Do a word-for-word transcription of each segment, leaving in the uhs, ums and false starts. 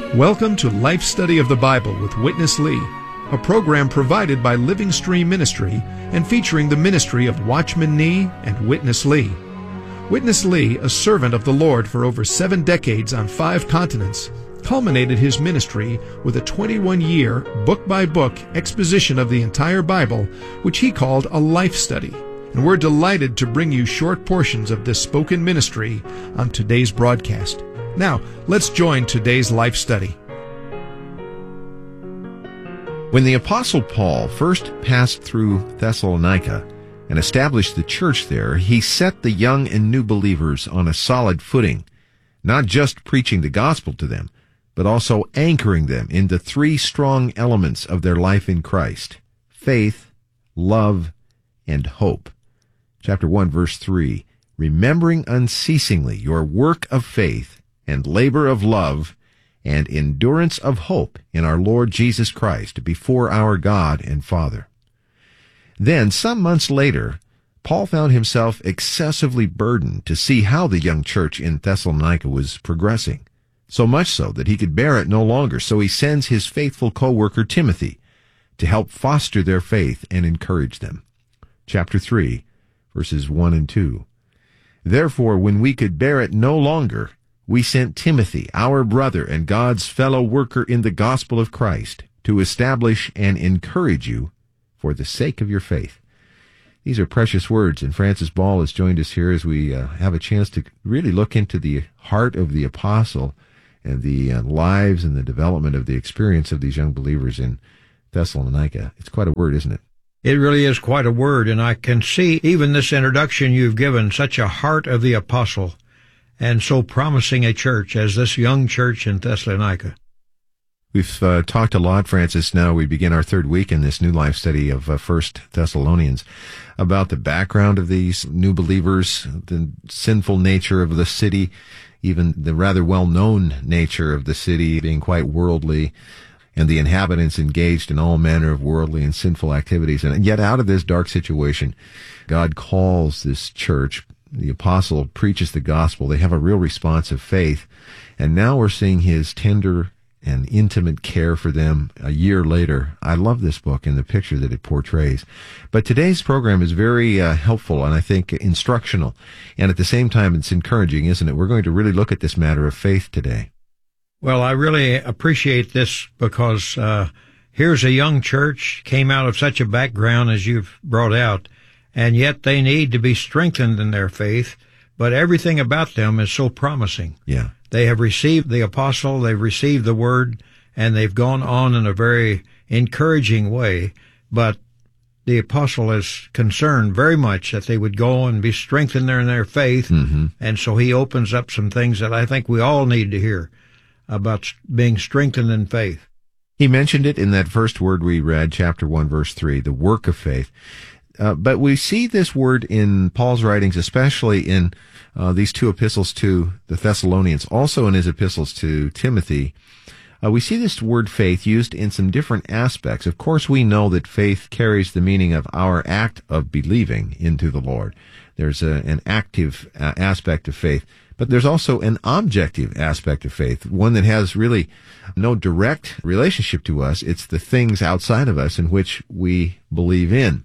Welcome to Life Study of the Bible with Witness Lee, a program provided by Living Stream Ministry and featuring the ministry of Watchman Nee and Witness Lee. Witness Lee, a servant of the Lord for over seven decades on five continents, culminated his ministry with a twenty-one-year, book-by-book exposition of the entire Bible, which he called a life study. And we're delighted to bring you short portions of this spoken ministry on today's broadcast. Now, let's join today's life study. When the Apostle Paul first passed through Thessalonica and established the church there, he set the young and new believers on a solid footing, not just preaching the gospel to them, but also anchoring them in the three strong elements of their life in Christ: faith, love, and hope. Chapter one, verse three, remembering unceasingly your work of faith and labor of love and endurance of hope in our Lord Jesus Christ before our God and Father. Then, some months later, Paul found himself excessively burdened to see how the young church in Thessalonica was progressing, so much so that he could bear it no longer. So he sends his faithful co-worker Timothy to help foster their faith and encourage them. Chapter three, verses one and two. Therefore, when we could bear it no longer, we sent Timothy, our brother and God's fellow worker in the gospel of Christ, to establish and encourage you for the sake of your faith. These are precious words, and Francis Ball has joined us here as we uh, have a chance to really look into the heart of the apostle and the uh, lives and the development of the experience of these young believers in Thessalonica. It's quite a word, isn't it? It really is quite a word, and I can see even this introduction you've given, such a heart of the apostle, and so promising a church as this young church in Thessalonica. We've uh, talked a lot, Francis. Now we begin our third week in this new life study of uh, First Thessalonians about the background of these new believers, the sinful nature of the city, even the rather well-known nature of the city being quite worldly, and the inhabitants engaged in all manner of worldly and sinful activities. And yet out of this dark situation, God calls this church. The apostle preaches the gospel. They have a real response of faith. And now we're seeing his tender and intimate care for them a year later. I love this book and the picture that it portrays. But today's program is very uh, helpful and I think instructional. And at the same time, it's encouraging, isn't it? We're going to really look at this matter of faith today. Well, I really appreciate this because uh, here's a young church, came out of such a background as you've brought out, and yet they need to be strengthened in their faith, but everything about them is so promising. Yeah. They have received the apostle, they've received the word, and they've gone on in a very encouraging way, but the apostle is concerned very much that they would go and be strengthened in their faith, mm-hmm. and so he opens up some things that I think we all need to hear about being strengthened in faith. He mentioned it in that first word we read, chapter one, verse three, the work of faith. Uh, but we see this word in Paul's writings, especially in uh, these two epistles to the Thessalonians, also in his epistles to Timothy. Uh, we see this word faith used in some different aspects. Of course, we know that faith carries the meaning of our act of believing into the Lord. There's a, an active uh, aspect of faith, but there's also an objective aspect of faith, one that has really no direct relationship to us. It's the things outside of us in which we believe in.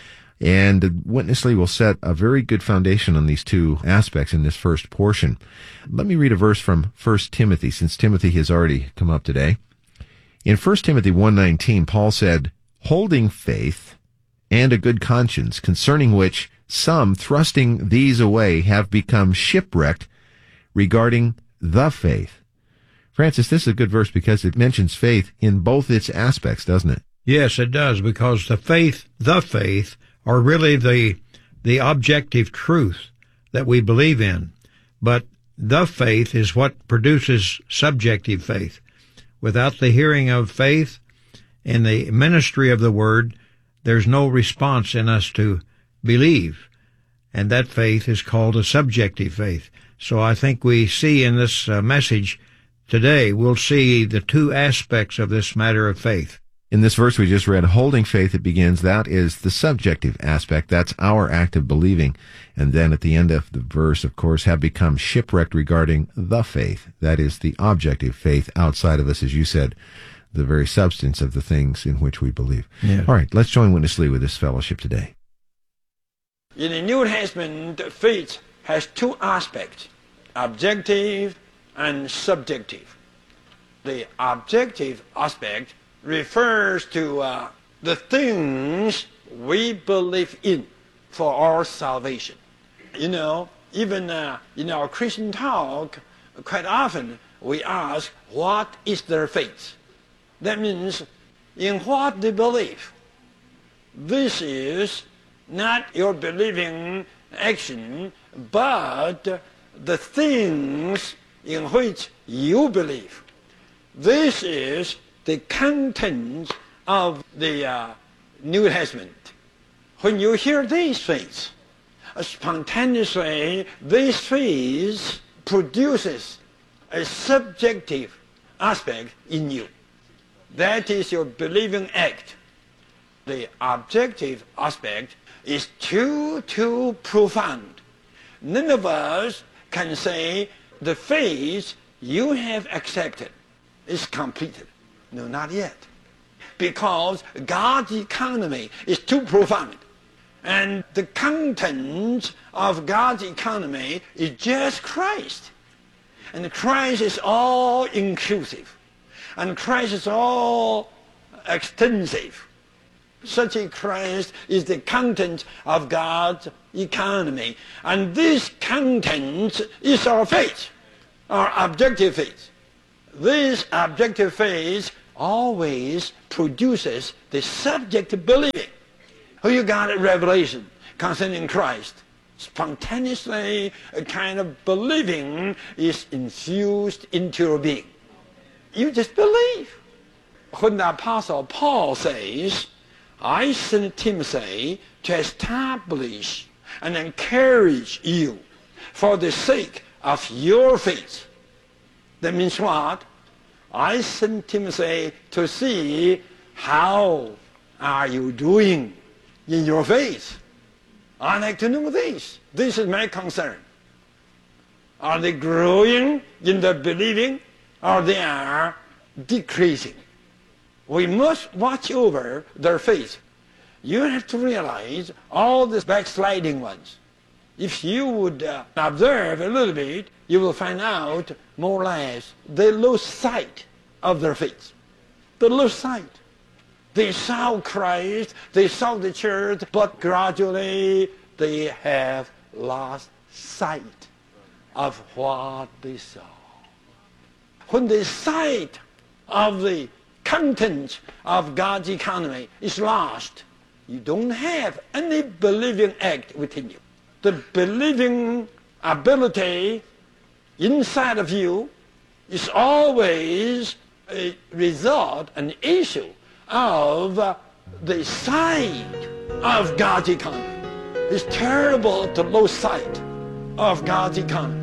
And Witness Lee will set a very good foundation on these two aspects in this first portion. Let me read a verse from First Timothy, since Timothy has already come up today. In First Timothy one nineteen, Paul said, holding faith and a good conscience, concerning which some, thrusting these away, have become shipwrecked regarding the faith. Francis, this is a good verse because it mentions faith in both its aspects, doesn't it? Yes, it does, because the faith, the faith, are really the the objective truth that we believe in. But the faith is what produces subjective faith. Without the hearing of faith in the ministry of the word, there's no response in us to believe. And that faith is called a subjective faith. So I think we see in this uh, message today, we'll see the two aspects of this matter of faith. In this verse we just read, holding faith, it begins, that is the subjective aspect. That's our act of believing. And then at the end of the verse, of course, have become shipwrecked regarding the faith. That is the objective faith outside of us, as you said, the very substance of the things in which we believe. Yeah. All right, let's join Witness Lee with this fellowship today. In the New Testament, faith has two aspects, objective and subjective. The objective aspect refers to uh, the things we believe in for our salvation. You know, even uh, in our Christian talk, quite often we ask, what is their faith? That means, in what they believe. This is not your believing action, but the things in which you believe. This is the content of the uh, New Testament. When you hear these faiths, spontaneously, this faith produces a subjective aspect in you. That is your believing act. The objective aspect is too, too profound. None of us can say the faith you have accepted is completed. No, not yet. Because God's economy is too profound. And the content of God's economy is just Christ. And Christ is all inclusive. And Christ is all extensive. Such a Christ is the content of God's economy. And this content is our faith, our objective faith. This objective faith always produces the subjective believing. When you got a revelation concerning Christ, spontaneously a kind of believing is infused into your being. You just believe. When the Apostle Paul says, I sent Timothy to establish and encourage you for the sake of your faith. That means what? I sent Timothy to see how are you doing in your faith. I like to know this. This is my concern. Are they growing in their believing, or they are decreasing? We must watch over their faith. You have to realize all these backsliding ones. If you would uh, observe a little bit, you will find out more or less they lose sight of their faith. They lose sight. They saw Christ, they saw the church, but gradually they have lost sight of what they saw. When the sight of the content of God's economy is lost, you don't have any believing act within you. The believing ability inside of you is always a result, an issue of uh, the sight of God's economy. It's terrible to lose sight of God's economy.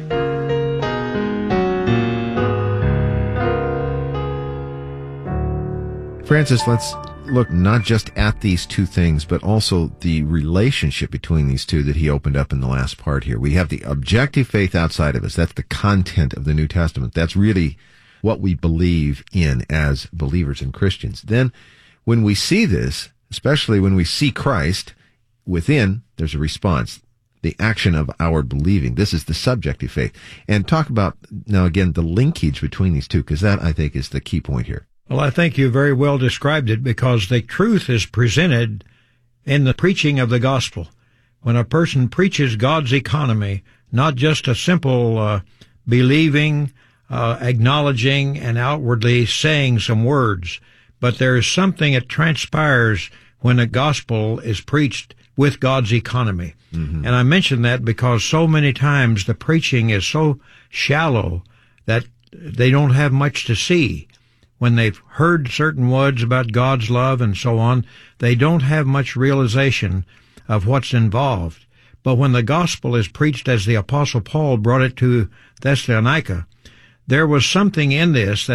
Francis, let's look not just at these two things, but also the relationship between these two that he opened up in the last part here. We have the objective faith outside of us. That's the content of the New Testament. That's really what we believe in as believers and Christians. Then, when we see this, especially when we see Christ within, there's a response. The action of our believing. This is the subjective faith. And talk about, now again, the linkage between these two, because that, I think, is the key point here. Well, I think you very well described it, because the truth is presented in the preaching of the gospel. When a person preaches God's economy, not just a simple uh, believing, uh, acknowledging, and outwardly saying some words, but there is something that transpires when a gospel is preached with God's economy. Mm-hmm. And I mention that because so many times the preaching is so shallow that they don't have much to see. When they've heard certain words about God's love and so on, they don't have much realization of what's involved. But when the gospel is preached as the Apostle Paul brought it to Thessalonica, there was something in this that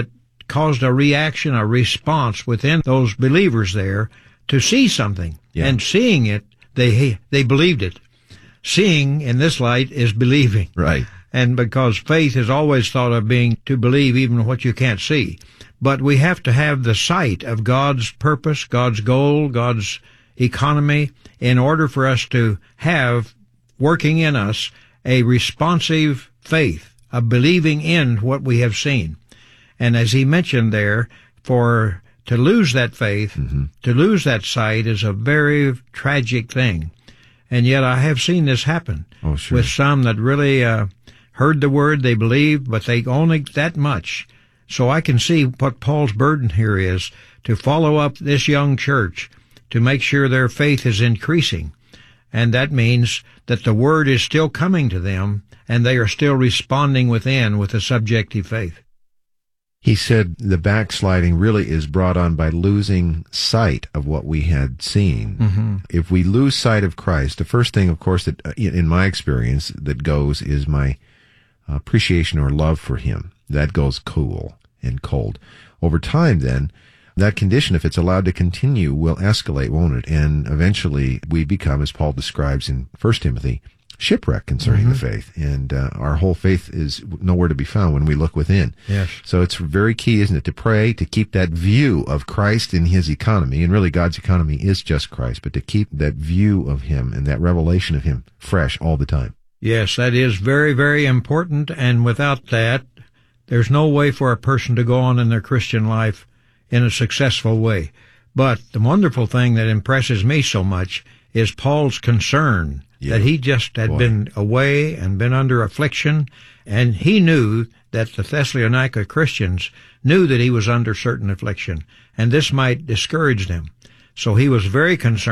caused a reaction, a response within those believers there to see something. Yeah. And seeing it, they they believed it. Seeing in this light is believing. Right. And because faith is always thought of being to believe even what you can't see. But we have to have the sight of God's purpose, God's goal, God's economy, in order for us to have working in us a responsive faith, of believing in what we have seen. And as he mentioned there, for to lose that faith, mm-hmm. to lose that sight is a very tragic thing. And yet I have seen this happen oh, sure. with some that really uh, heard the word, they believed, but they only that much. So I can see what Paul's burden here is, to follow up this young church, to make sure their faith is increasing. And that means that the word is still coming to them, and they are still responding within with a subjective faith. He said the backsliding really is brought on by losing sight of what we had seen. Mm-hmm. If we lose sight of Christ, the first thing, of course, that in my experience that goes is my appreciation or love for him. That goes cool and cold. Over time, then, that condition, if it's allowed to continue, will escalate, won't it? And eventually we become, as Paul describes in First Timothy, shipwreck concerning mm-hmm. the faith. And uh, our whole faith is nowhere to be found when we look within. Yes. So it's very key, isn't it, to pray, to keep that view of Christ in his economy. And really God's economy is just Christ, but to keep that view of him and that revelation of him fresh all the time. Yes, that is very, very important. And without that, there's no way for a person to go on in their Christian life in a successful way. But the wonderful thing that impresses me so much is Paul's concern yeah. that he just had Boy. been away and been under affliction, and he knew that the Thessalonica Christians knew that he was under certain affliction, and this might discourage them. So he was very concerned